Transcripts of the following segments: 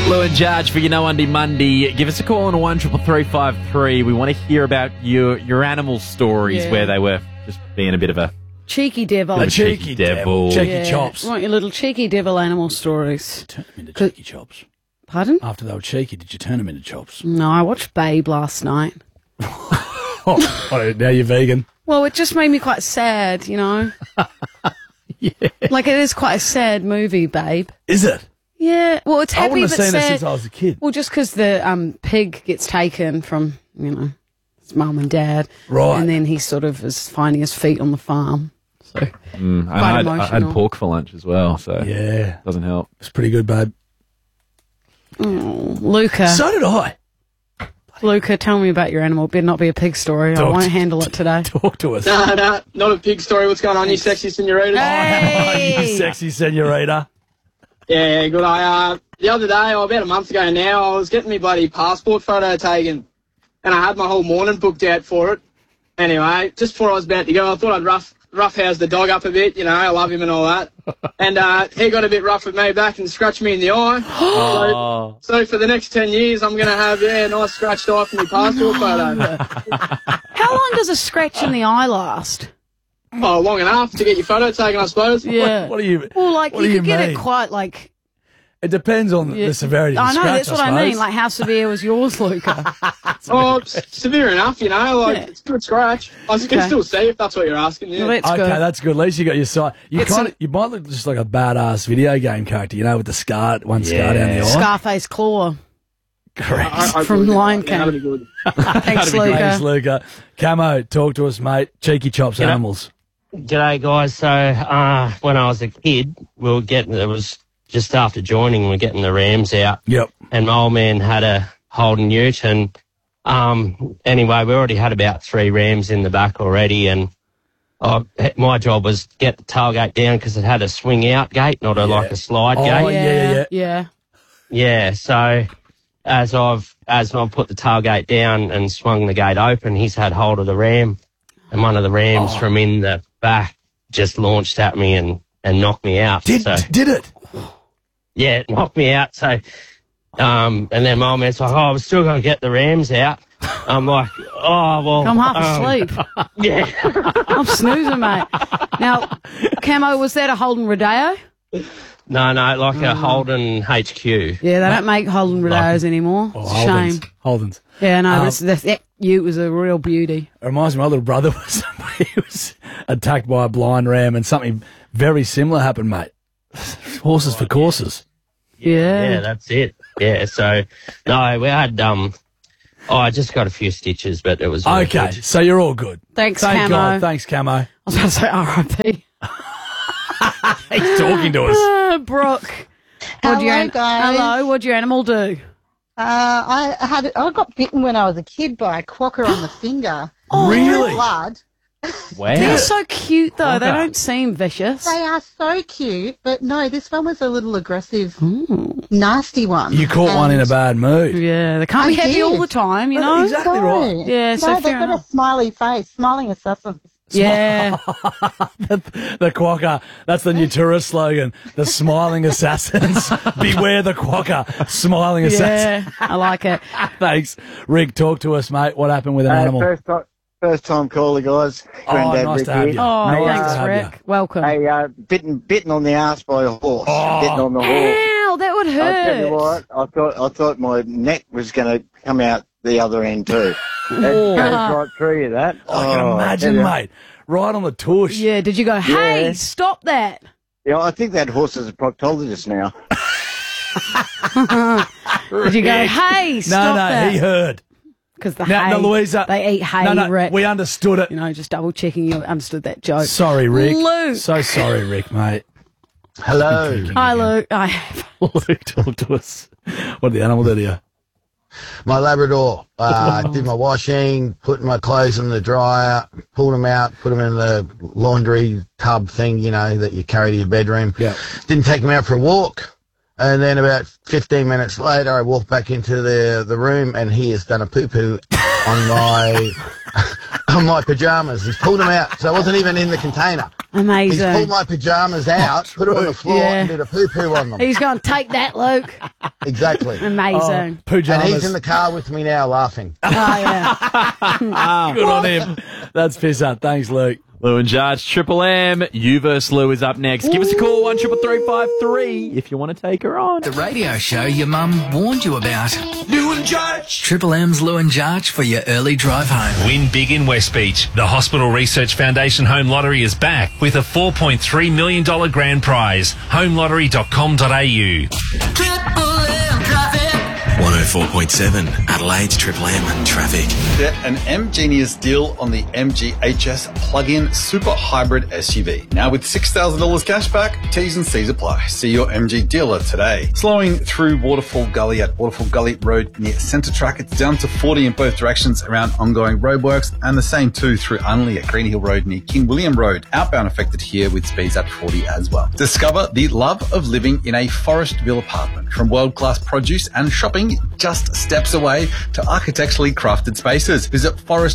Lou and Judge for Know Undy Monday. Give us a call on 133353. We want to hear about your animal stories where they were just being a bit of a cheeky devil. A cheeky devil. Cheeky chops. Want your little cheeky devil animal stories. Turn them into cheeky chops. Pardon? After they were cheeky, did you turn them into chops? No, I watched Babe last night. Oh, now you're vegan. Well, it just made me quite sad, you know? Yeah. Like, it is quite a sad movie, Babe. Is it? Yeah. Well, it's I happy wouldn't but have seen sad. it since I was a kid. Well, just because the pig gets taken from, his mum and dad. Right. And then he sort of is finding his feet on the farm. So, I had emotional. pork for lunch as well, so Yeah. doesn't help. It's pretty good, babe. Luca. So did I. Luca, tell me about your animal. Better not be a pig story. I won't handle it today. Talk to us. Nah, not a pig story. What's going on, you sexy senorita? Hey! You sexy senorita. Yeah, good. The other day, about a month ago now, I was getting my bloody passport photo taken, and I had my whole morning booked out for it. Anyway, just before I was about to go, I thought I'd roughhouse the dog up a bit. I love him and all that. And he got a bit rough with me back and scratched me in the eye. So for the next 10 years, I'm going to have a nice scratched eye for my passport photo. How long does a scratch in the eye last? Oh, long enough to get your photo taken, I suppose. Yeah. What do you? Well, like, what do you could get mean? it quite, like... It depends on the severity of the I know, scratch, that's what I mean. Like, how severe was yours, Luca? Oh, severe enough, it's a good scratch. I can still see if that's what you're asking. Yeah. Well, that's good. That's good. At least you got your sight. You might look just like a badass video game character, with the scar, one scar down the eye. Scarface Claw. Correct. From Lion King. That'd be good. Thanks, Luca. Thanks, Luca. Camo, talk to us, mate. Cheeky chops animals. G'day, guys. So, when I was a kid, it was just after joining, we were getting the rams out. Yep. And my old man had a Holden Ute, and anyway, we already had about 3 rams in the back already, and my job was to get the tailgate down because it had a swing out gate, not like a slide gate. Yeah. Yeah, so as I put the tailgate down and swung the gate open, he's had hold of the ram, and one of the rams from in the back just launched at me and knocked me out. Did it? Yeah, it knocked me out. So, and then my man's like, I was still going to get the rams out. I'm like, oh, well. I'm half asleep. Yeah. I'm snoozing, mate. Now, Camo, was that a Holden Rodeo? No, like a Holden HQ. Yeah, they don't make Holden Rodeos anymore. It's a shame. Holden's. Yeah, no, that ute was a real beauty. It reminds me, my little brother was attacked by a blind ram, and something very similar happened, mate. Horses for courses. Yeah, that's it. Yeah, so, no, we had, I just got a few stitches, but it was all okay, good. so you're all good. Thank Thank Camo. God. Thanks, Camo. I was about to say R.I.P. He's talking to us. Brooke. Hello, guys. Hello, what'd your animal do? I got bitten when I was a kid by a quokka on the finger. Oh, really? Blood. Wow. They're so cute, though. Quokka. They don't seem vicious. They are so cute, but no, this one was a little aggressive, nasty one. You caught one in a bad mood. Yeah, they can't be I happy did. all the time, you know? Exactly right. Yeah, so no, fair they've got enough. a smiley face, smiling assassins. Yeah. The quokka. That's the new tourist slogan. The smiling assassins. Beware the quokka. Smiling assassin. Yeah, I like it. Thanks. Rick, talk to us, mate. What happened with an animal? First time caller, guys. Granddad nice Rick to have here. you. Oh, Nice to thanks, have Rick. you. Welcome. Hey, bitten on the arse by a horse. Bitten on the horse. Ow, that would I tell you hurt. what, I thought my neck was going to come out the other end too. That goes right through you, that. I can imagine, tell you. mate. Right on the tush. Yeah, did you go, hey, stop that? Yeah, I think that horse is a proctologist now. Did you go, hey, stop that? No, he heard. Because the Now, hay, no, Louisa. they eat hay, Rick. we understood it. You know, just double checking you understood that joke. Sorry, Rick. Luke. So sorry, Rick, mate. Hello. Hi, Luke. Luke, talk to us. What the animal did you? My Labrador. Did my washing, put my clothes in the dryer, pulled them out, put them in the laundry tub thing, that you carry to your bedroom. Yeah. Didn't take them out for a walk. And then about 15 minutes later, I walk back into the room, and he has done a poo-poo on my pajamas. He's pulled them out, so I wasn't even in the container. Amazing. He's pulled my pajamas out, put it on the floor, and did a poo-poo on them. He's going to take that, Luke. Exactly. Amazing. Pajamas. And he's in the car with me now laughing. Oh, yeah. Good on him. That's pisser. Thanks, Luke. Lou and Jarge, Triple M. You versus Lou is up next. Give us a call, 13353, if you want to take her on. The radio show your mum warned you about. Lou and Jarge. Triple M's Lou and Jarge for your early drive home. Win big in West Beach. The Hospital Research Foundation Home Lottery is back with a $4.3 million grand prize. Homelottery.com.au. Triple M traffic. 104.7 Adelaide's Triple M traffic. Get an M-Genius deal on the MG HS plug-in super hybrid SUV. Now with $6,000 cash back, T's and C's apply. See your MG dealer today. Slowing through Waterfall Gully at Waterfall Gully Road near Centre Track. It's down to 40 in both directions around ongoing roadworks, and the same too through Unley at Green Hill Road near King William Road. Outbound affected here with speeds at 40 as well. Discover the love of living in a Forestville apartment. From world-class produce and shopping just steps away to architecturally crafted spaces. Visit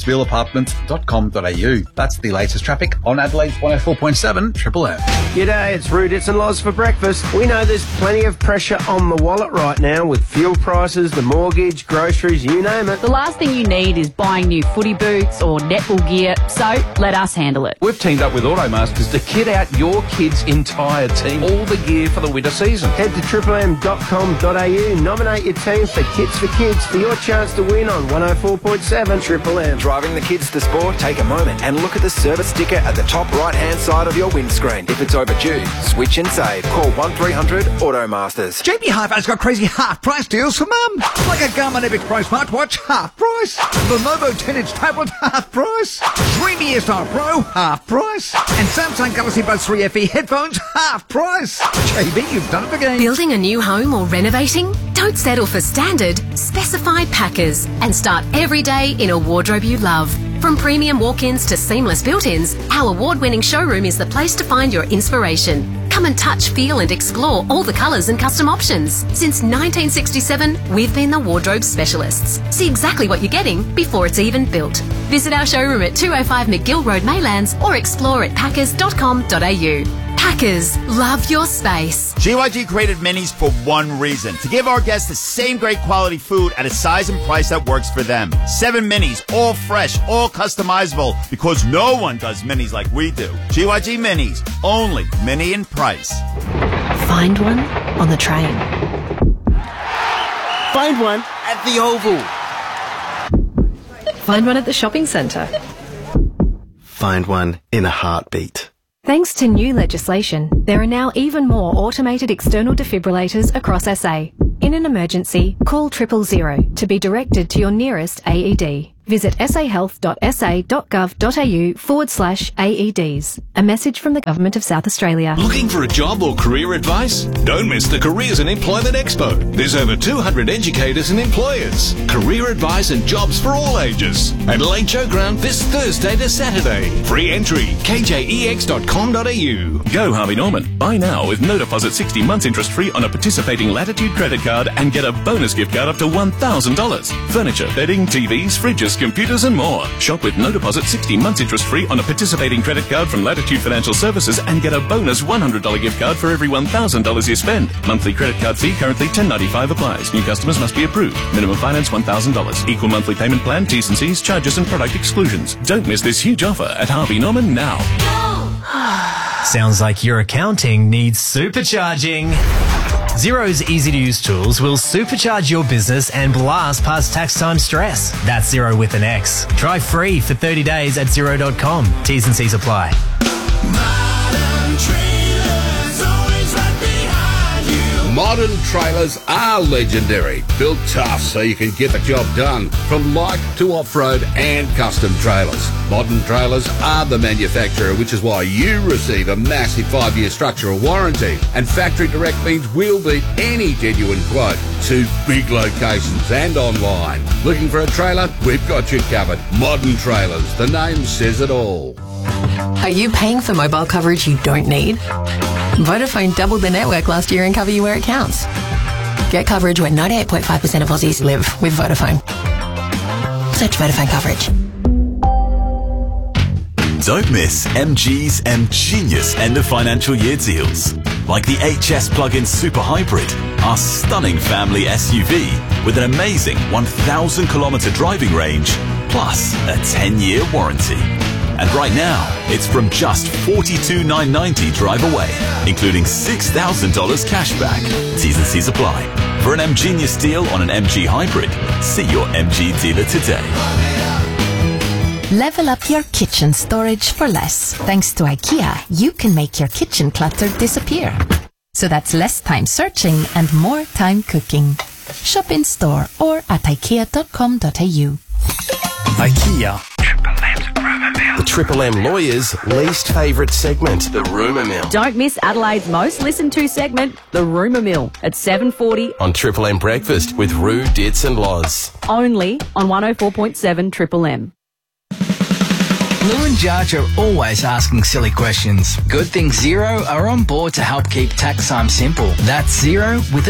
forestvilleapartments.com.au. That's the latest traffic on Adelaide's 104.7 Triple M. G'day, it's Rudits and Loz for breakfast. We know there's plenty of pressure on the wallet right now with fuel prices, the mortgage, groceries, you name it. The last thing you need is buying new footy boots or netball gear, so let us handle it. We've teamed up with Automasters to kit out your kids' entire team, all the gear for the winter season. Head to triplem.com.au, nominate your team for Kits for Kids for your chance to win on 104.7 Triple M. Driving the kids to sport? Take a moment and look at the service sticker at the top right-hand side of your windscreen. If it's overdue, switch and save. Call 1300 Automasters. JB Hi-Fi's got crazy half-price deals for mum. Like a Garmin Epic Pro smartwatch, half price. The Lenovo 10-inch tablet, half price. Dreamy Star Pro, half price. And Samsung Galaxy Buds 3 FE headphones, half price. JB, you've done it again. Building a new home or renovating? Don't settle for standard. Specify Packers and start every day in a wardrobe you love. From premium walk-ins to seamless built-ins, our award-winning showroom is the place to find your inspiration. Come and touch, feel and explore all the colours and custom options. Since 1967, we've been the wardrobe specialists. See exactly what you're getting before it's even built. Visit our showroom at 205 McGill Road, Maylands, or explore at packers.com.au. Packers, love your space. GYG created Minis for one reason, to give our guests the same great quality food at a size and price that works for them. 7 Minis, all fresh, all customizable, because no one does Minis like we do. GYG Minis, only Mini in price. Find one on the train. Find one at the Oval. Find one at the shopping centre. Find one in a heartbeat. Thanks to new legislation, there are now even more automated external defibrillators across SA. In an emergency, call 000 to be directed to your nearest AED. Visit sahealth.sa.gov.au/AEDs. A message from the Government of South Australia. Looking for a job or career advice? Don't miss the Careers and Employment Expo. There's over 200 educators and employers. Career advice and jobs for all ages. Adelaide Showground this Thursday to Saturday. Free entry, kjex.com.au. Go Harvey Norman. Buy now with no deposit 60 months interest free on a participating Latitude credit card and get a bonus gift card up to $1,000. Furniture, bedding, TVs, fridges, computers and more. Shop with no deposit 60 months interest free on a participating credit card from Latitude Financial Services and get a bonus $100 gift card for every $1,000 you spend. Monthly credit card fee currently $10.95 applies. New customers must be approved. Minimum finance $1,000. Equal monthly payment plan, T's and C's, charges and product exclusions. Don't miss this huge offer at Harvey Norman now. Sounds like your accounting needs supercharging. Xero's easy-to-use tools will supercharge your business and blast past tax time stress. That's Xero with an X. Try free for 30 days at Xero.com. T's and C's apply. Modern trailers are legendary. Built tough so you can get the job done. From light to off-road and custom trailers. Modern trailers are the manufacturer, which is why you receive a massive 5-year structural warranty. And factory direct means we'll beat any genuine quote. To big locations and online. Looking for a trailer? We've got you covered. Modern Trailers. The name says it all. Are you paying for mobile coverage you don't need? Vodafone doubled their network last year and cover you where it counts. Get coverage where 98.5% of Aussies live with Vodafone. Search Vodafone coverage. Don't miss MG's M-Genius end of financial year deals. Like the HS plug-in Super Hybrid, our stunning family SUV with an amazing 1,000 kilometre driving range, plus a 10-year warranty. And right now, it's from just $42,990 drive away, including $6,000 cash back. T's and C's apply. For an M-Genius deal on an MG Hybrid, see your MG dealer today. Level up your kitchen storage for less. Thanks to IKEA, you can make your kitchen clutter disappear. So that's less time searching and more time cooking. Shop in store or at ikea.com.au. IKEA. The Triple M lawyers' least favourite segment, the Rumour Mill. Don't miss Adelaide's most listened to segment, the Rumour Mill, at 7:40 on Triple M Breakfast with Roo, Dits and Loz. Only on 104.7 Triple M. Lou and Judge are always asking silly questions. Good thing Xero are on board to help keep tax time simple. That's Xero with